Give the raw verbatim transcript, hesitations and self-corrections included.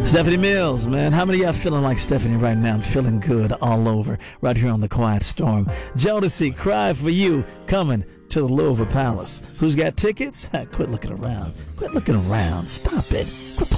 Stephanie Mills, man. How many of y'all feeling like Stephanie right now? I'm feeling good all over right here on The Quiet Storm. Jodeci, Cry for You, coming to the Louisville Palace. Who's got tickets? Quit looking around. Quit looking around. Stop it. Quit